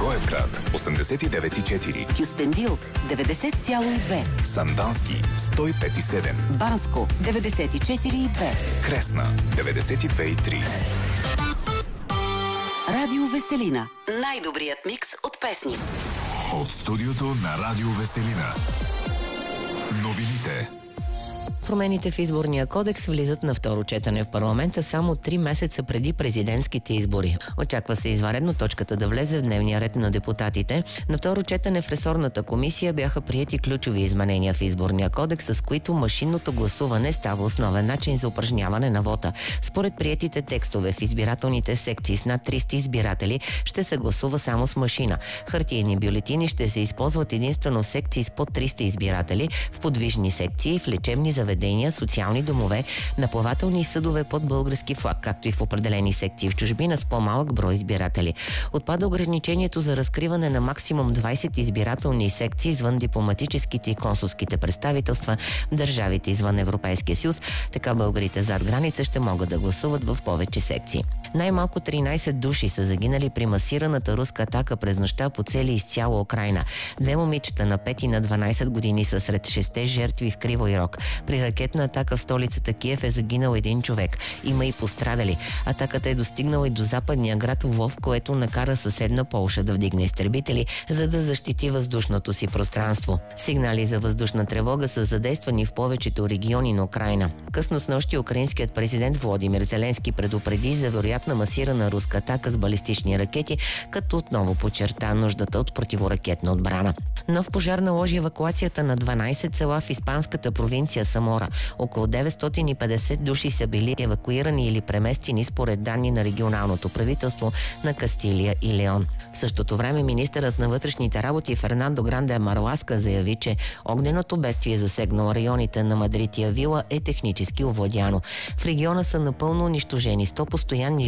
Благоевград 89,4, Кюстендил 90,2, Сандански 105,7, Банско 94,2, Кресна 92,3. Радио Веселина. Най-добрият микс от песни. От студиото на Радио Веселина. Новините. Промените в изборния кодекс влизат на второ четене в парламента само 3 месеца преди президентските избори. Очаква се извънредно точката да влезе в дневния ред на депутатите. На второ четене в ресорната комисия бяха приети ключови изменения в изборния кодекс, с които машинното гласуване става основен начин за упражняване на вота. Според приетите текстове в избирателните секции с над 300 избиратели ще се гласува само с машина. Хартиени бюлетини ще се използват единствено в секции с под 300 избиратели, в подвижни секции, в лечебни заведения, социални домове, на плавателни съдове под български флаг, както и в определени секции в чужбина с по-малък брой избиратели. Отпада ограничението за разкриване на максимум 20 избирателни секции извън дипломатическите и консулските представителства в държавите извън Европейския съюз. Така българите зад граница ще могат да гласуват в повече секции. Най-малко 13 души са загинали при масираната руска атака през нощта по цели изцяло Украйна. 2 момичета на 5 и на 12 години са сред 6 жертви в Кривой Рог. При ракетна атака в столицата Киев е загинал 1 човек. Има и пострадали. Атаката е достигнала и до западния град Лвов, което накара съседна Полша да вдигне изтребители, за да защити въздушното си пространство. Сигнали за въздушна тревога са задействани в повечето региони на Украйна. Късно снощи украинският президент Володимир Зеленски предупреди за вероятна масирана руска атака с балистични ракети, като отново подчерта нуждата от противоракетна отбрана. Нов пожар наложи евакуацията на 12 села в испанската провинция Самора. Около 950 души са били евакуирани или преместени според данни на регионалното правителство на Кастилия и Леон. В същото време министърът на вътрешните работи Фернандо Гранде Марласка заяви, че огненото бедствие, засегнало районите на Мадрид и Авила, е технически овладяно. В региона са напълно унищожени 100 постоянни